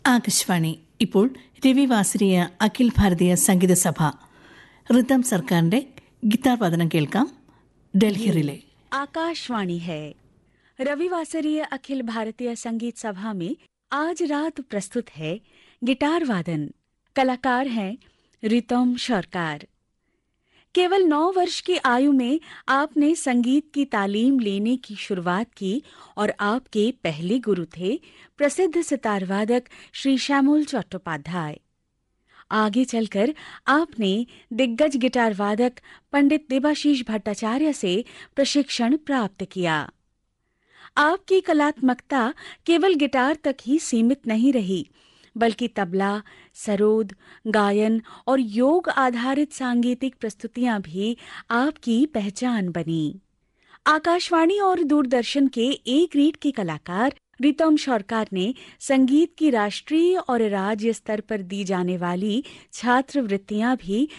ആകാശവാണി. ഇപ്പോൾ രവിവാസരീയ അഖിൽ ഭാരതീയ സംഗീത സഭ റിതം സർക്കാരിന്റെ ഗിത്താർ വാദനം കേൾക്കാം. ഡൽഹി റിലേ. आकाशवाणी है। रविवासरीय अखिल भारतीय संगीत सभा में आज रात प्रस्तुत है गिटार वादन। कलाकार हैं रितम सरकार। केवल 9 वर्ष की आयु में आपने संगीत की तालीम लेने की शुरुआत की और आपके पहले गुरु थे प्रसिद्ध सितार वादक श्री श्यामल चट्टोपाध्याय। आगे चलकर आपने दिग्गज गिटार वादक पंडित देबाशीष भट्टाचार्य से प्रशिक्षण प्राप्त किया। आपकी कलात्मकता केवल गिटार तक ही सीमित नहीं रही, बल्कि तबला, सरोद, गायन और योग आधारित सांगीतिक प्रस्तुतियां भी आपकी पहचान बनी। आकाशवाणी और दूरदर्शन के ए ग्रेड के कलाकार रितम सरकार ने संगीत की राष्ट्रीय और राज्य स्तर पर दी जाने वाली छात्रवृत्तियां भी